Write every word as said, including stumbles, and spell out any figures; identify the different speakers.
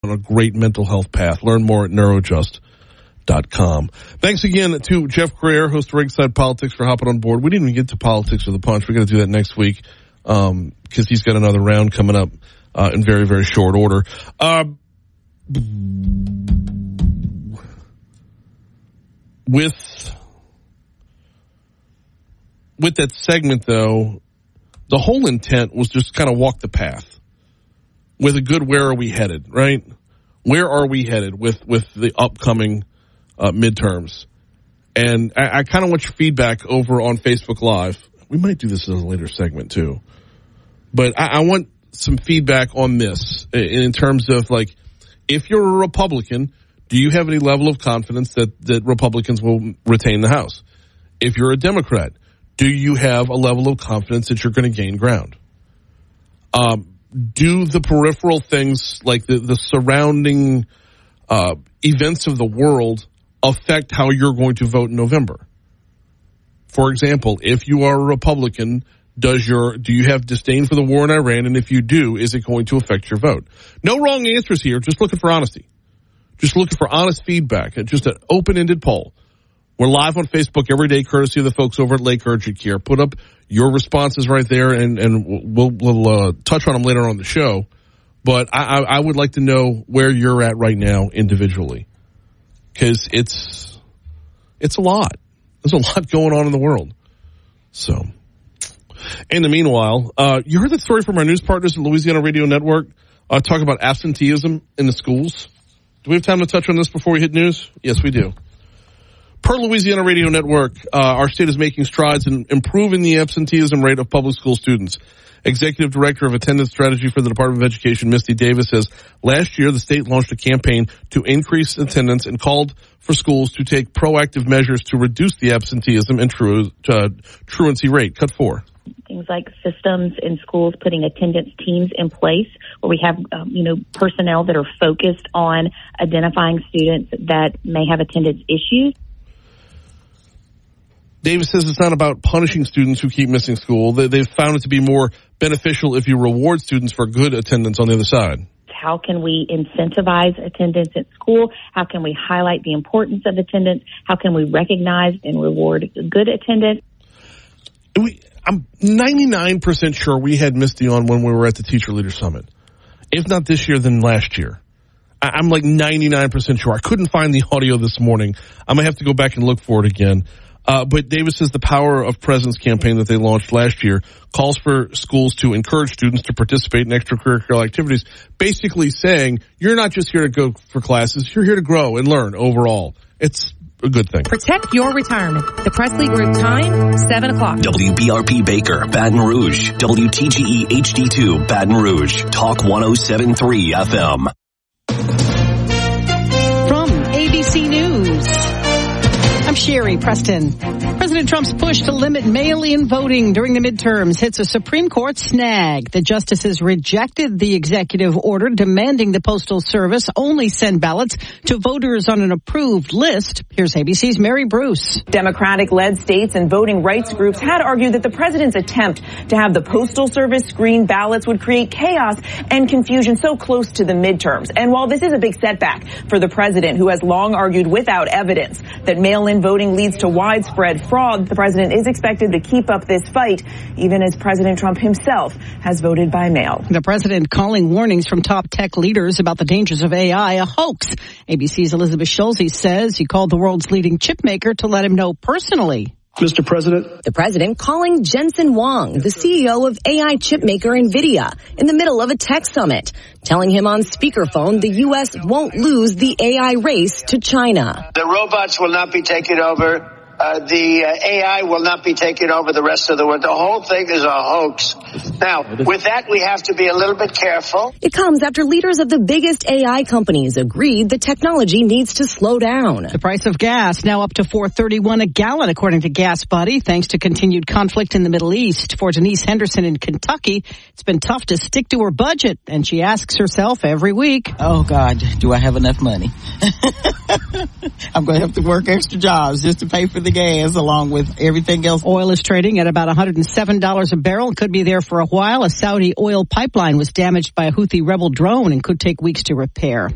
Speaker 1: on a great mental health path. Learn more at Neuroadjust dot com. Thanks again to Jeff Crayer, host of Ringside Politics, for hopping on board. We didn't even get to Politics with a Punch. We're going to do that next week because um, he's got another round coming up uh, in very, very short order. Uh, with with that segment, though, the whole intent was just kind of walk the path with a good where are we headed, right? Where are we headed with, with the upcoming uh, midterms? And I, I kind of want your feedback over on Facebook Live. We might do this as a later segment, too. But I, I want some feedback on this in, in terms of, like, if you're a Republican, do you have any level of confidence that, that Republicans will retain the House? If you're a Democrat, do you have a level of confidence that you're going to gain ground? Um, do the peripheral things, like the, the surrounding uh, events of the world, affect how you're going to vote in November? For example, if you are a Republican, does your do you have disdain for the war in Iran? And if you do, is it going to affect your vote? No wrong answers here. Just looking for honesty. Just looking for honest feedback. Just an open-ended poll. We're live on Facebook every day, courtesy of the folks over at Lake Urgent Care. Put up your responses right there, and, and we'll, we'll uh, touch on them later on the show. But I, I would like to know where you're at right now individually, because it's it's a lot. There's a lot going on in the world. So, in the meanwhile, uh, you heard that story from our news partners at Louisiana Radio Network uh, talk about absenteeism in the schools. Do we have time to touch on this before we hit news? Yes, we do. Per Louisiana Radio Network, uh, our state is making strides in improving the absenteeism rate of public school students. Executive Director of Attendance Strategy for the Department of Education, Misty Davis, says last year the state launched a campaign to increase attendance and called for schools to take proactive measures to reduce the absenteeism and tru- uh, truancy rate. Cut four.
Speaker 2: Things like systems in schools, putting attendance teams in place where we have, um, you know, personnel that are focused on identifying students that may have attendance issues.
Speaker 1: Davis says it's not about punishing students who keep missing school. They, they've found it to be more beneficial if you reward students for good attendance on the other side.
Speaker 2: How can we incentivize attendance at school? How can we highlight the importance of attendance? How can we recognize and reward good attendance?
Speaker 1: We, I'm ninety-nine percent sure we had Misty on when we were at the Teacher Leader Summit. If not this year, then last year. I, I'm like ninety-nine percent sure. I couldn't find the audio this morning. I'm going to have to go back and look for it again. Uh, but Davis says the Power of Presence campaign that they launched last year calls for schools to encourage students to participate in extracurricular activities, basically saying you're not just here to go for classes, you're here to grow and learn overall. It's a good thing.
Speaker 3: Protect your retirement. The Presley Group time, seven o'clock.
Speaker 4: W B R P Baker, Baton Rouge. W T G E H D two, Baton Rouge. Talk one oh seven point three F M.
Speaker 3: From A B C News, I'm Sherry Preston. President Trump's push to limit mail-in voting during the midterms hits a Supreme Court snag. The justices rejected the executive order demanding the Postal Service only send ballots to voters on an approved list. Here's A B C's Mary Bruce.
Speaker 5: Democratic-led states and voting rights groups had argued that the president's attempt to have the Postal Service screen ballots would create chaos and confusion so close to the midterms. And while this is a big setback for the president, who has long argued without evidence that mail-in voting leads to widespread fraud, the president is expected to keep up this fight, even as President Trump himself has voted by mail.
Speaker 3: The president calling warnings from top tech leaders about the dangers of A I a hoax. A B C's Elizabeth Schulze says he called the world's leading chip maker to let him know personally.
Speaker 6: Mister President.
Speaker 7: The president calling Jensen Huang, the C E O of A I chip maker NVIDIA, in the middle of a tech summit, telling him on speakerphone the U S won't lose the A I race to China.
Speaker 8: The robots will not be taken over. Uh, the uh, A I will not be taking over the rest of the world. The whole thing is a hoax. Now, with that, we have to be a little bit careful.
Speaker 7: It comes after leaders of the biggest A I companies agreed the technology needs to slow down.
Speaker 3: The price of gas now up to four thirty-one a gallon, according to Gas Buddy, thanks to continued conflict in the Middle East. For Denise Henderson in Kentucky, it's been tough to stick to her budget, and she asks herself every week,
Speaker 9: oh, God, do I have enough money? I'm going to have to work extra jobs just to pay for the gas along with everything else.
Speaker 3: Oil is trading at about one hundred seven dollars a barrel. Could be there for a while. A Saudi oil pipeline was damaged by a Houthi rebel drone and could take weeks to repair.